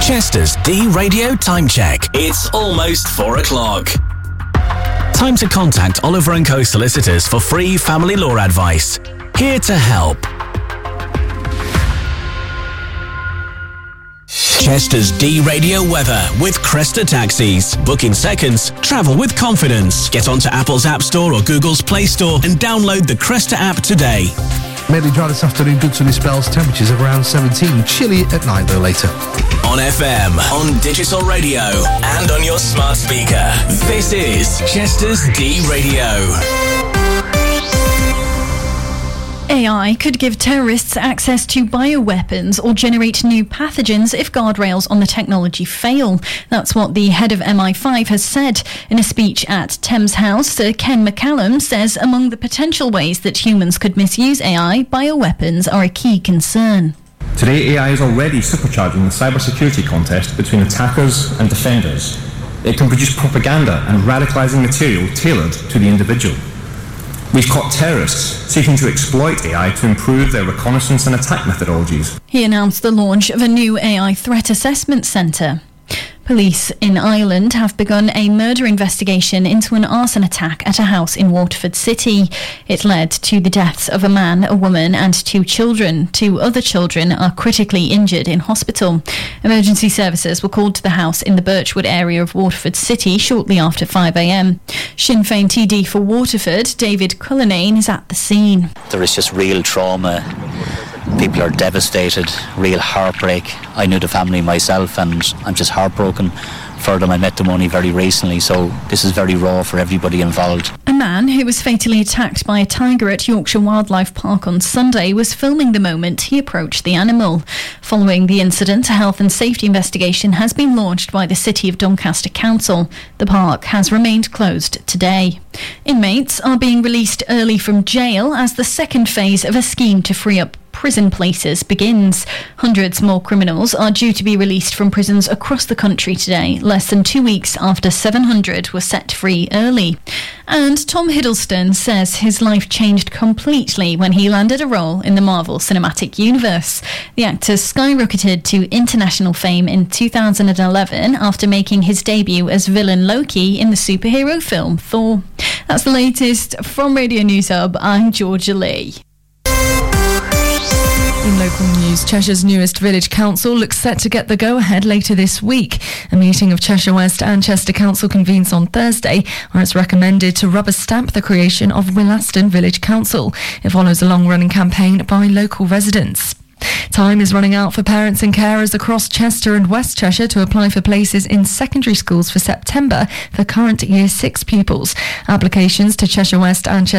Chester's D-Radio Time Check. It's almost 4 o'clock. Time to contact Oliver & Co solicitors for free family law advice. Here to help. Chester's D-Radio weather with Cresta Taxis. Book in seconds, travel with confidence. Get onto Apple's App Store or Google's Play Store and download the Cresta app today. Mainly dry this afternoon, good sunny spells, temperatures of around 17. Chilly at night though later. On FM, on digital radio, and on your smart speaker. This is Chester's D-Radio. AI could give terrorists access to bioweapons or generate new pathogens if guardrails on the technology fail. That's what the head of MI5 has said. In a speech at Thames House, Sir Ken McCallum says among the potential ways that humans could misuse AI, bioweapons are a key concern. Today, AI is already supercharging the cybersecurity contest between attackers and defenders. It can produce propaganda and radicalising material tailored to the individual. We've caught terrorists seeking to exploit AI to improve their reconnaissance and attack methodologies. He announced the launch of a new AI threat assessment centre. Police in Ireland have begun a murder investigation into an arson attack at a house in Waterford City. It led to the deaths of a man, a woman and 2 children. 2 other children are critically injured in hospital. Emergency services were called to the house in the Birchwood area of Waterford City shortly after 5 a.m. Sinn Féin TD for Waterford, David Cullinane, is at the scene. There is just real trauma. People are devastated, real heartbreak. I knew the family myself and I'm just heartbroken for them. I met them only very recently, so this is very raw for everybody involved. A man who was fatally attacked by a tiger at Yorkshire Wildlife Park on Sunday was filming the moment he approached the animal. Following the incident, a health and safety investigation has been launched by the City of Doncaster Council. The park has remained closed today. Inmates are being released early from jail as the second phase of a scheme to free up prison places begins. Hundreds more criminals are due to be released from prisons across the country today, less than 2 weeks after 700 were set free early. And Tom Hiddleston says his life changed completely when he landed a role in the Marvel Cinematic Universe. The actor skyrocketed to international fame in 2011 after making his debut as villain Loki in the superhero film Thor. That's the latest from Radio News Hub. I'm Georgia Lee. In local news, Cheshire's newest village council looks set to get the go-ahead later this week. A meeting of Cheshire West and Chester Council convenes on Thursday, where it's recommended to rubber stamp the creation of Willaston Village Council. It follows a long-running campaign by local residents. Time is running out for parents and carers across Chester and West Cheshire to apply for places in secondary schools for September for current Year 6 pupils. Applications to Cheshire West and Chester